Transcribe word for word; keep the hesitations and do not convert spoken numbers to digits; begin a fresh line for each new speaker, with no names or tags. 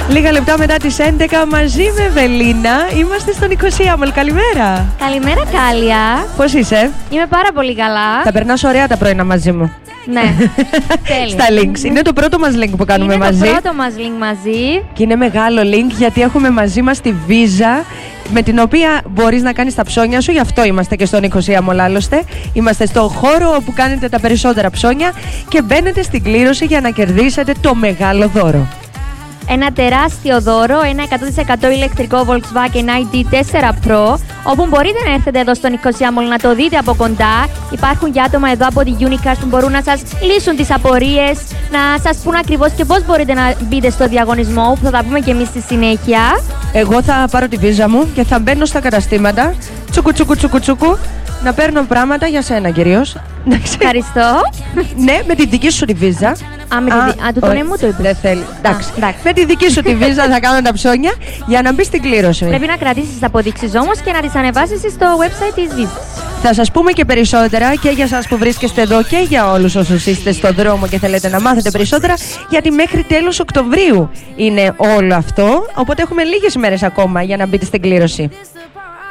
Λίγα λεπτά μετά τις έντεκα μαζί με Ευελίνα είμαστε στον Νικοσίαμολ. Καλημέρα.
Καλημέρα, Κάλια.
Πώς είσαι?
Είμαι πάρα πολύ καλά.
Θα περνάς ωραία τα πρωινά μαζί μου.
Ναι. Τέλεια.
Στα links. Είναι το πρώτο μας link που κάνουμε
είναι
μαζί.
Είναι το πρώτο μας link μαζί.
Και είναι μεγάλο link γιατί έχουμε μαζί μας τη Visa, με την οποία μπορείς να κάνεις τα ψώνια σου. Γι' αυτό είμαστε και στον Νικοσίαμολ άλλωστε. Είμαστε στο χώρο όπου κάνετε τα περισσότερα ψώνια και μπαίνετε στην κλήρωση για να κερδίσετε το μεγάλο δώρο.
Ένα τεράστιο δώρο, ένα εκατό τοις εκατό ηλεκτρικό Volkswagen άι ντι φορ Pro, όπου μπορείτε να έρθετε εδώ στον Νικοσίαμολ να το δείτε από κοντά. Υπάρχουν και άτομα εδώ από τη Unicars που μπορούν να σας λύσουν τις απορίες, να σας πούν ακριβώς και πώς μπορείτε να μπείτε στο διαγωνισμό, που θα τα πούμε και εμείς στη συνέχεια.
Εγώ θα πάρω τη βίζα μου και θα μπαίνω στα καταστήματα, τσουκου τσουκου τσουκου τσουκου, να παίρνω πράγματα για σένα κυρίως.
Ευχαριστώ.
Ναι, με τη δική σου τη βίζα.
Α, με τη δική σου. Α, του τον μου το είπε.
Δεν θέλει. Εντάξει. Με τη δική σου τη βίζα θα κάνω τα ψώνια για να μπει στην κλήρωση.
Πρέπει να κρατήσεις τις αποδείξεις όμως και να τις ανεβάσεις στο website της Visa.
Θα σας πούμε και περισσότερα και για σας που βρίσκεστε εδώ και για όλους όσους είστε στον δρόμο και θέλετε να μάθετε περισσότερα, γιατί μέχρι τέλος Οκτωβρίου είναι όλο αυτό, οπότε έχουμε λίγες μέρες ακόμα για να μπείτε στην κλήρωση.